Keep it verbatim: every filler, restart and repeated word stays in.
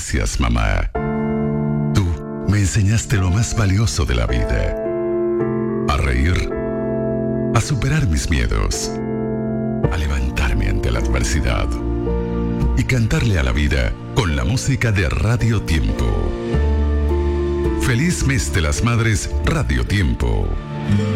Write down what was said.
Gracias, mamá. Tú me enseñaste lo más valioso de la vida. A reír, a superar mis miedos, a levantarme ante la adversidad y cantarle a la vida con la música de Radio Tiempo. Feliz mes de las madres, Radio Tiempo.